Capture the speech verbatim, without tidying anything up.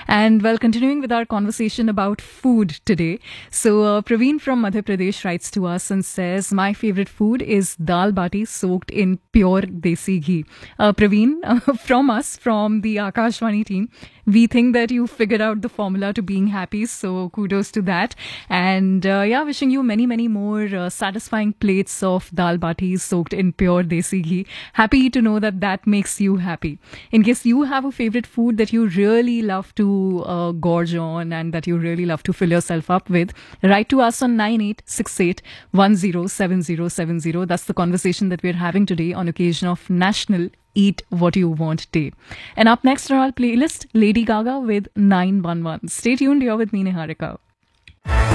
And well, continuing with our conversation about food today. So, uh, Praveen from Madhya Pradesh writes to us and says, my favorite food is dal bati soaked in pure desi ghee. Uh, Praveen, uh, from us, from the Akashvani team, we think that you figured out the formula to being happy. So, kudos to that. And uh, yeah, wishing you many, many more uh, satisfying plates of dal bati soaked in pure desi ghee. Happy to know that that makes you happy. In case you have a favorite food that you really love to uh, gorge on and that you really love to fill yourself up with, write to us on nine eight six eight one zero seven zero seven zero. That's the conversation that we're having today on occasion of National Eat What You Want Day. And up next on our playlist, Lady Gaga with nine one one. Stay tuned, you're with me, Niharika.